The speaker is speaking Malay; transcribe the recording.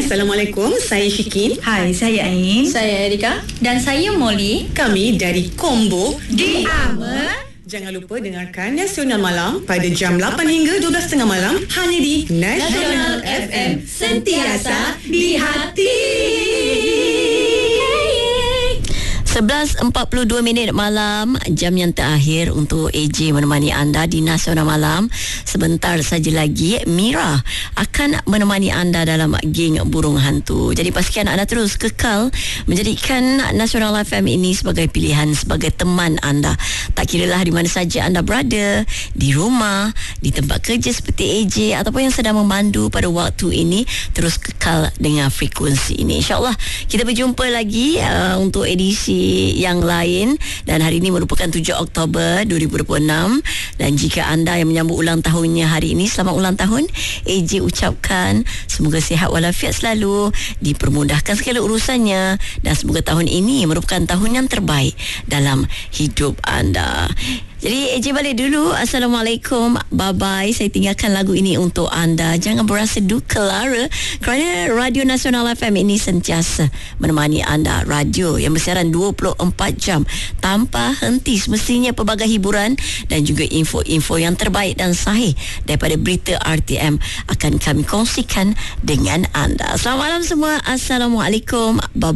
Assalamualaikum, saya Syikin. Hai, saya Ain. Saya Erika. Dan saya Molly. Kami dari Combo Di Ama. Jangan lupa dengarkan Nasional Malam pada jam 8 hingga 12.30 malam hanya di Nasional FM, sentiasa di hati. 11.42 malam, jam yang terakhir untuk AJ menemani anda di Nasional Malam. Sebentar saja lagi Mira akan menemani anda dalam geng Burung Hantu. Jadi pastikan anda terus kekal menjadikan Nasional FM ini sebagai pilihan, sebagai teman anda. Tak kiralah di mana saja anda berada, di rumah, di tempat kerja seperti AJ ataupun yang sedang memandu pada waktu ini, terus kekal dengan frekuensi ini. InsyaAllah kita berjumpa lagi untuk edisi yang lain, dan hari ini merupakan 7 Oktober 2026. Dan jika anda yang menyambut ulang tahunnya hari ini, selamat ulang tahun. AJ ucapkan semoga sihat walafiat selalu, dipermudahkan segala urusannya, dan semoga tahun ini merupakan tahun yang terbaik dalam hidup anda. Jadi AJ balik dulu. Assalamualaikum, bye bye. Saya tinggalkan lagu ini untuk anda. Jangan berasa duka lara, kerana Radio Nasional FM ini sentiasa menemani anda. Radio yang bersiaran 24 jam tanpa henti. Semestinya pelbagai hiburan dan juga info-info yang terbaik dan sahih daripada berita RTM akan kami kongsikan dengan anda. Selamat malam semua. Assalamualaikum, bye.